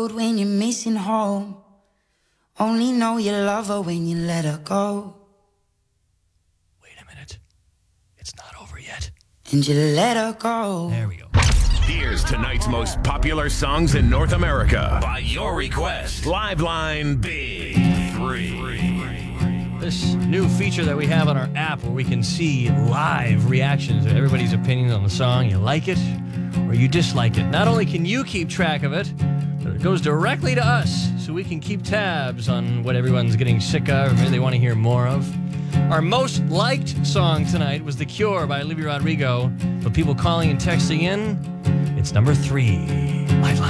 road when you're missing home. Only know you love her when you let her go. Wait a minute. It's not over yet. And you let her go. There we go. Here's tonight's most popular songs in North America. By your request, Liveline Big 3. This new feature that we have on our app where we can see live reactions of everybody's opinions on the song. You like it or you dislike it. Not only can you keep track of it, but it goes directly to us so we can keep tabs on what everyone's getting sick of or maybe they want to hear more of. Our most liked song tonight was The Cure by Olivia Rodrigo. But people calling and texting in, it's number 3. Liveline.